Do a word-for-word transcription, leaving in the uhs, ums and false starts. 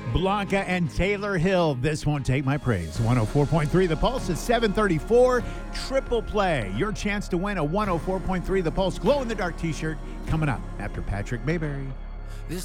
Blanca and Taylor Hill, This Won't Take My Praise. one oh four point three The Pulse is seven thirty-four. Triple play. Your chance to win a one oh four point three The Pulse glow-in-the-dark t-shirt coming up after Patrick Mayberry. This